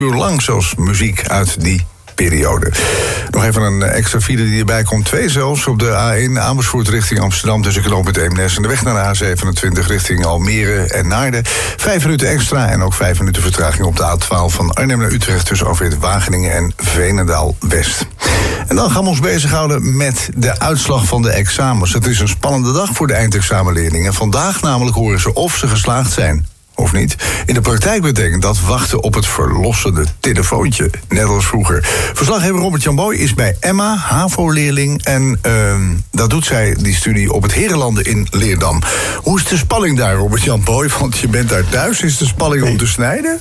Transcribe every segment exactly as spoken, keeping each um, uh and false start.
uur lang zelfs muziek uit die periode. Nog even een extra file die erbij komt. Twee zelfs op de A één Amersfoort richting Amsterdam tussen knooppunt Eemnes en de weg naar de A zevenentwintig richting Almere en Naarden. Vijf minuten extra en ook vijf minuten vertraging op de A twaalf van Arnhem naar Utrecht tussen afrit Wageningen en Veenendaal West. En dan gaan we ons bezighouden met de uitslag van de examens. Het is een spannende dag voor de eindexamenleerlingen. Vandaag namelijk horen ze of ze geslaagd zijn. Of niet. In de praktijk betekent dat wachten op het verlossende telefoontje. Net als vroeger. Verslaggever Robert-Jan Boy is bij Emma, HAVO-leerling. En uh, dat doet zij, die studie, op het Herenlanden in Leerdam. Hoe is de spanning daar, Robert-Jan Boy? Want je bent daar thuis. Is de spanning om te snijden?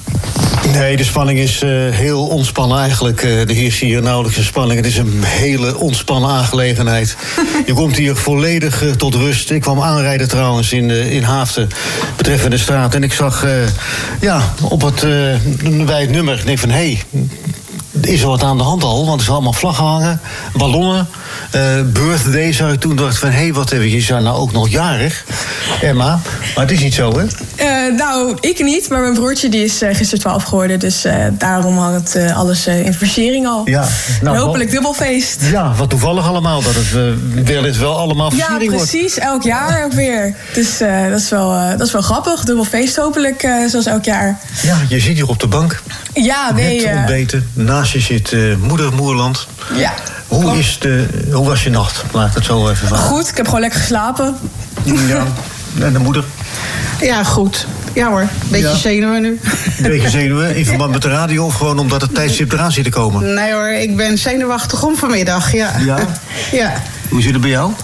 Nee, de spanning is uh, heel ontspannen eigenlijk. Uh, er heerst hier nauwelijks een spanning. Het is een hele ontspannen aangelegenheid. Je komt hier volledig uh, tot rust. Ik kwam aanrijden trouwens in, uh, in Haaften, betreffende straat. En ik zag uh, ja, op het, uh, bij het nummer, ik denk van, hé, hey, is er wat aan de hand al? Want er zijn allemaal vlaggen hangen, ballonnen, uh, birthday zou ik toen dacht van, hé, hey, wat hebben je zijn nou ook nog jarig, Emma? Maar het is niet zo, hè? Uh, nou, ik niet, maar mijn broertje die is uh, gisteren twaalf geworden. Dus uh, daarom hangt uh, alles uh, in versiering al. Ja, nou, en hopelijk dubbelfeest. Ja, wat toevallig allemaal, dat het uh, wellicht wel allemaal versiering wordt. Ja, precies, wordt. Elk jaar ook weer. Dus uh, dat, is wel, uh, dat is wel grappig, dubbelfeest hopelijk, uh, zoals elk jaar. Ja, je zit hier op de bank. Ja, nee. Net ontbeten, naast je zit uh, moeder Moerland. Ja. Hoe, is de, hoe was je nacht? Laat ik het zo even vragen. Goed, ik heb gewoon lekker geslapen. Ja, en de moeder? Ja, goed. Ja hoor, beetje ja. zenuwen nu. Een beetje zenuwen, in verband met de radio of gewoon omdat het tijdstip eraan zit te komen? Nee hoor, ik ben zenuwachtig om vanmiddag, ja. Ja? Ja. Hoe zit het bij jou?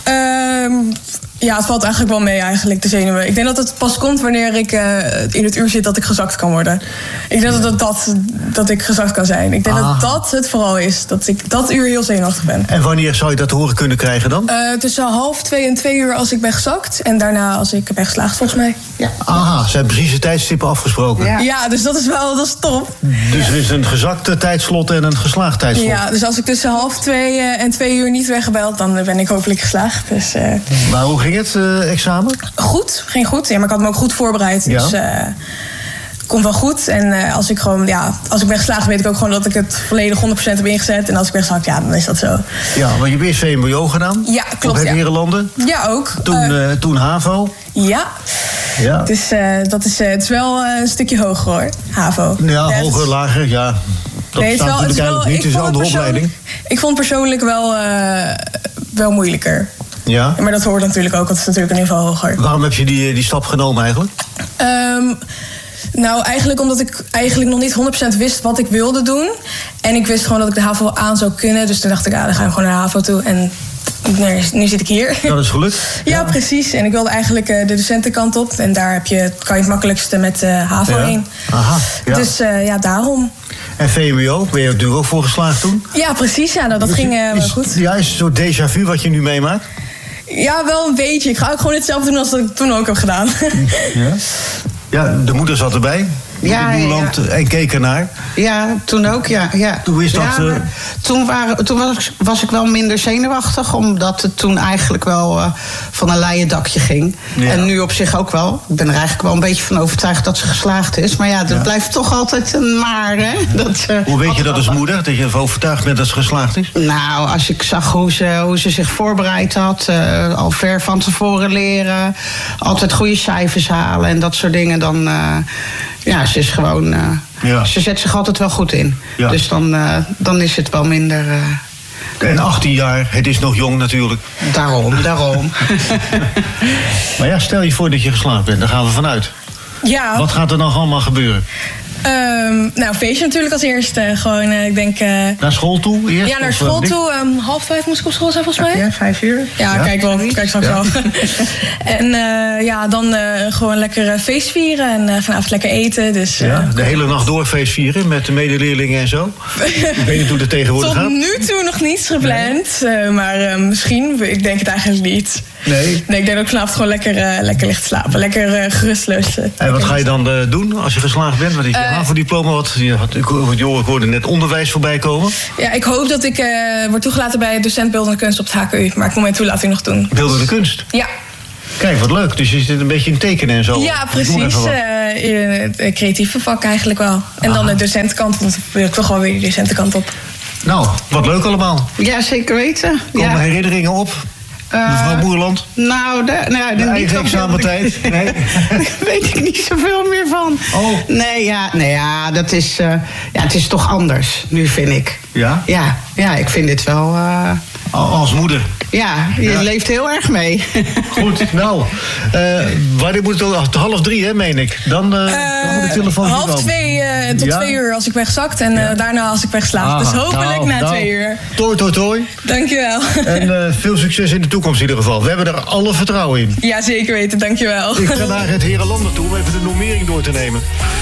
Um, ja, het valt eigenlijk wel mee eigenlijk, de zenuwen. Ik denk dat het pas komt wanneer ik uh, in het uur zit dat ik gezakt kan worden. Ik denk dat, dat, dat ik gezakt kan zijn. Ik denk ah. dat dat het vooral is. Dat ik dat uur heel zenuwachtig ben. En wanneer zou je dat te horen kunnen krijgen dan? Uh, tussen half twee en twee uur als ik ben gezakt. En daarna als ik ben geslaagd, volgens mij. Ja. Aha, ze hebben precies de tijdstippen afgesproken. Ja. ja, dus dat is wel, dat is top. Dus er is een gezakte tijdslot en een geslaagd tijdslot. Ja, dus als ik tussen half twee en twee uur niet werd gebeld, dan ben ik hopelijk geslaagd. Dus, uh... Maar hoe ging het, uh, examen? Goed, ging goed. Ja, maar ik had me ook goed voorbereid. Ja. Dus uh, komt wel goed. En uh, als ik gewoon, ja, als ik ben geslaagd, weet ik ook gewoon dat ik het volledig honderd procent heb ingezet. En als ik ben gezakt, ja, dan is dat zo. Ja, maar je hebt eerst V M B O gedaan? Ja, klopt. Op het ja. Herenlanden? Ja, ook. Toen, uh, uh, toen HAVO? Ja. Ja. Dus uh, dat is, uh, het is wel uh, een stukje hoger hoor, HAVO. Ja, ja hoger, is... lager, ja. Dat nee, staat natuurlijk eigenlijk niet, het is een andere opleiding. Ik vond het persoonlijk wel, uh, wel moeilijker. Ja. Maar dat hoort natuurlijk ook, want het is natuurlijk een niveau hoger. Waarom heb je die, die stap genomen eigenlijk? Um, nou, eigenlijk omdat ik eigenlijk nog niet honderd procent wist wat ik wilde doen. En ik wist gewoon dat ik de HAVO aan zou kunnen. Dus toen dacht ik, ja, dan ga ik gewoon naar de HAVO toe. En nu, nu zit ik hier. Dat is gelukt. Ja, ja, precies. En ik wilde eigenlijk uh, de docentenkant op. En daar heb je, kan je het makkelijkste met de uh, HAVO ja. heen. Aha, ja. Dus uh, ja, daarom. En V M B O, ben je er natuurlijk ook voor geslaagd toen? Ja, precies. Ja, nou, dat is, ging uh, wel is, goed. Ja, is het een soort déjà vu wat je nu meemaakt? Ja, wel een beetje. Ik ga ook gewoon hetzelfde doen als dat ik toen ook heb gedaan. Ja, ja, de moeder zat erbij. Ja, ja, ja. En keek ernaar. Ja, toen ook, ja. ja. Hoe is dat? Ja, uh... Toen, waren, toen was, was ik wel minder zenuwachtig, omdat het toen eigenlijk wel uh, van een leien dakje ging. Ja. En nu op zich ook wel. Ik ben er eigenlijk wel een beetje van overtuigd dat ze geslaagd is. Maar ja, dat ja. blijft toch altijd een maar, hè? Dat, uh, hoe weet je dat als moeder, dat je ervan overtuigd bent dat ze geslaagd is? Nou, als ik zag hoe ze, hoe ze zich voorbereid had, uh, al ver van tevoren leren, altijd goede cijfers halen en dat soort dingen, dan... Uh, Ja, ze is gewoon... Uh, ja. Ze zet zich altijd wel goed in. Ja. Dus dan, uh, dan is het wel minder... Uh, en achttien jaar, het is nog jong natuurlijk. Daarom, daarom. Maar ja, stel je voor dat je geslaagd bent, daar gaan we vanuit. Ja. Wat gaat er dan allemaal gebeuren? Um, nou, feestje natuurlijk als eerste. Gewoon, uh, ik denk... Uh... Naar school toe eerst? Ja, naar school toe. Um, half vijf moest ik op school zijn, volgens mij. Ja, vijf uur. Ja, ja. kijk wel. Kijk straks ja. wel. En uh, ja, dan uh, gewoon lekker feest vieren. En uh, vanavond lekker eten. Dus, uh, ja, de hele nacht door feest vieren met de medeleerlingen en zo? Ik weet niet hoe het tegenwoordig Tot gaat. Tot nu toe nog niets gepland. Nee. Uh, maar uh, misschien, ik denk het eigenlijk niet. Nee? Nee, ik denk ook vanavond gewoon lekker, uh, lekker licht slapen. Lekker uh, gerustloos. Uh, en wat ga je dan uh, doen als je geslaagd bent? Wat is je uh, HAVO-diploma? Wat, je had, ik, ik hoorde net onderwijs voorbij komen. Ja, ik hoop dat ik uh, word toegelaten bij docent beeldende kunst op het H K U. Maar ik moet mijn toelating nog doen. Beeldende kunst? Ja. Kijk, wat leuk. Dus je zit een beetje in tekenen en zo. Ja, precies. Uh, in het creatieve vak eigenlijk wel. En Aha. dan de docentenkant, want dan wil ik toch wel weer de docentenkant op. Nou, wat leuk allemaal. Ja, zeker weten. Komen ja. herinneringen op? Uh, Mevrouw Boerland? Nou, de, nou de eigen examentijd? Nee? Daar weet ik niet zoveel meer van. Oh. Nee, ja, nee, ja, dat is, uh, ja, het is toch anders, nu vind ik. Ja? Ja, ja ik vind dit wel... Uh, Als moeder? Ja, je ja. leeft heel erg mee. Goed, nou. Uh, wanneer moet het ook? Half drie, hè, meen ik. Dan, uh, uh, dan moet de telefoon half komen. twee uh, tot ja? twee uur als ik wegzakt. En uh, ja. daarna als ik wegslaap. Ah, dus hopelijk nou, na nou. twee uur. Toi, toi, toi. Dankjewel. En uh, veel succes in de toekomst in ieder geval. We hebben er alle vertrouwen in. Ja, zeker weten. Dankjewel. Ik ga naar het Herenlander toe om even de normering door te nemen.